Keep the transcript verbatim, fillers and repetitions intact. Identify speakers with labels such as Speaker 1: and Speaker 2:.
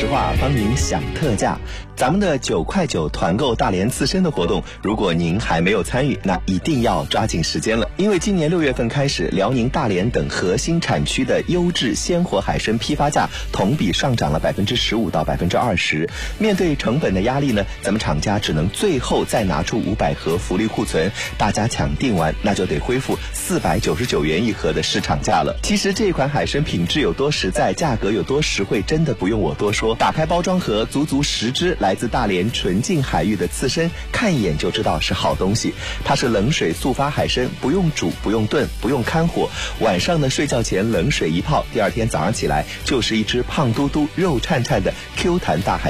Speaker 1: 实话帮您享特价。咱们的九块九团购大连刺身的活动，如果您还没有参与，那一定要抓紧时间了。因为今年六月份开始，辽宁大连等核心产区的优质鲜活海参批发价同比上涨了百分之十五到百分之二十。面对成本的压力呢，咱们厂家只能最后再拿出五百盒福利库存，大家抢订完，那就得恢复四百九十九元一盒的市场价了。其实这款海参品质有多实在，价格有多实惠，真的不用我多说。打开包装盒，足足十只来自大连纯净海域的刺参，看一眼就知道是好东西。它是冷水速发海参，不用煮，不用炖，不用看火，晚上呢睡觉前冷水一泡，第二天早上起来就是一只胖嘟嘟、肉颤颤的 Q 弹大海